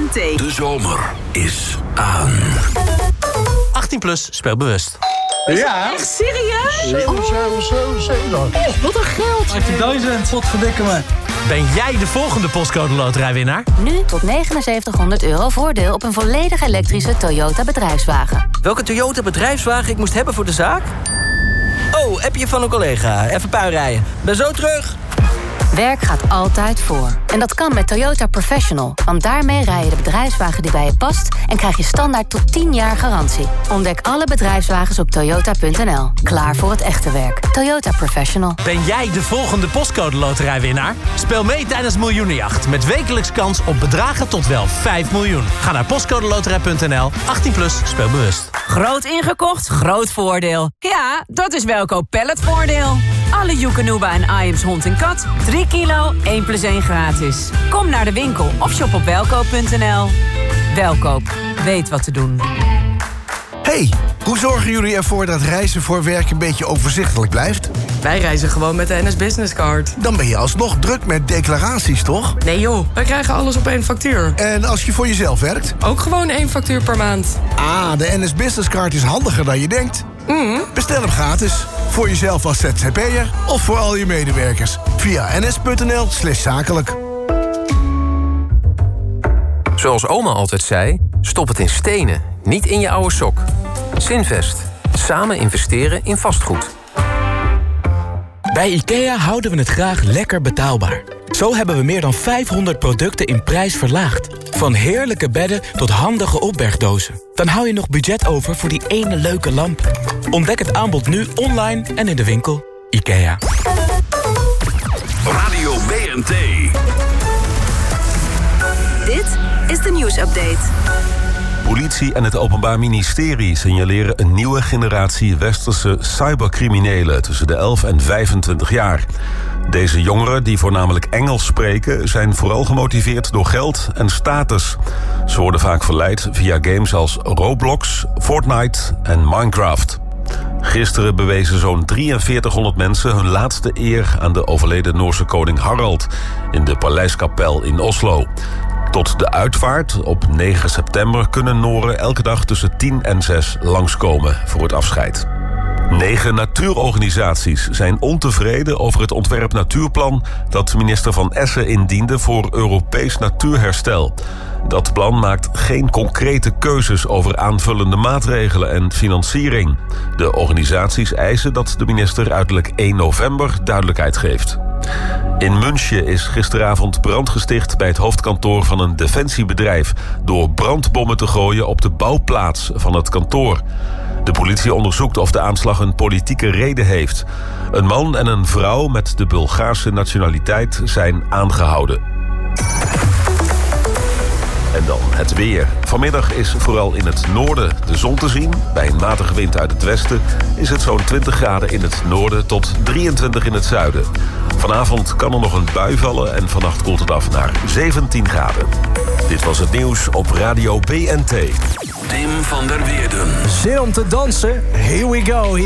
BNT. De zomer is aan. 18+, speel bewust. Ja? Echt serieus? Zo. Wat een geld. 18.000, potverdikke me. Ben jij de volgende postcode loterijwinnaar? Nu tot €7900 voordeel op een volledig elektrische Toyota bedrijfswagen. Welke Toyota bedrijfswagen ik moest hebben voor de zaak? Oh, appje van een collega. Even puinrijden. Ben zo terug. Werk gaat altijd voor. En dat kan met Toyota Professional. Want daarmee rij je de bedrijfswagen die bij je past... en krijg je standaard tot 10 jaar garantie. Ontdek alle bedrijfswagens op toyota.nl. Klaar voor het echte werk. Toyota Professional. Ben jij de volgende postcode loterijwinnaar? Speel mee tijdens Miljoenenjacht. Met wekelijks kans op bedragen tot wel 5 miljoen. Ga naar postcodeloterij.nl. 18+, speel bewust. Groot ingekocht, groot voordeel. Ja, dat is Welkoop Palletvoordeel. Alle Joekanuba en Iams hond en kat. 3 kilo, 1 + 1 gratis. Kom naar de winkel of shop op welkoop.nl. Welkoop, weet wat te doen. Hey, hoe zorgen jullie ervoor dat reizen voor werk een beetje overzichtelijk blijft? Wij reizen gewoon met de NS Business Card. Dan ben je alsnog druk met declaraties, toch? Nee joh, wij krijgen alles op 1 factuur. En als je voor jezelf werkt? Ook gewoon 1 factuur per maand. Ah, de NS Business Card is handiger dan je denkt. Bestel hem gratis. Voor jezelf als ZZP'er of voor al je medewerkers. Via ns.nl/zakelijk. Zoals oma altijd zei, stop het in stenen, niet in je oude sok. Zinvest. Samen investeren in vastgoed. Bij IKEA houden we het graag lekker betaalbaar. Zo hebben we meer dan 500 producten in prijs verlaagd. Van heerlijke bedden tot handige opbergdozen. Dan hou je nog budget over voor die ene leuke lamp. Ontdek het aanbod nu online en in de winkel. IKEA. Radio BNT. Dit is de nieuwsupdate. Politie en het Openbaar Ministerie signaleren een nieuwe generatie westerse cybercriminelen tussen de 11 en 25 jaar. Deze jongeren, die voornamelijk Engels spreken, zijn vooral gemotiveerd door geld en status. Ze worden vaak verleid via games als Roblox, Fortnite en Minecraft. Gisteren bewezen zo'n 4300 mensen hun laatste eer aan de overleden Noorse koning Harald in de Paleiskapel in Oslo. Tot de uitvaart op 9 september kunnen Noren elke dag tussen 10 en 6 langskomen voor het afscheid. 9 natuurorganisaties zijn ontevreden over het ontwerp natuurplan dat minister Van Essen indiende voor Europees natuurherstel. Dat plan maakt geen concrete keuzes over aanvullende maatregelen en financiering. De organisaties eisen dat de minister uiterlijk 1 november duidelijkheid geeft. In München is gisteravond brand gesticht bij het hoofdkantoor van een defensiebedrijf door brandbommen te gooien op de bouwplaats van het kantoor. De politie onderzoekt of de aanslag een politieke reden heeft. Een man en een vrouw met de Bulgaarse nationaliteit zijn aangehouden. En dan het weer. Vanmiddag is vooral in het noorden de zon te zien. Bij een matige wind uit het westen is het zo'n 20 graden in het noorden tot 23 in het zuiden. Vanavond kan er nog een bui vallen en vannacht koelt het af naar 17 graden. Dit was het nieuws op Radio BNT. Tim van der Weerden. Zin om te dansen? Here we go.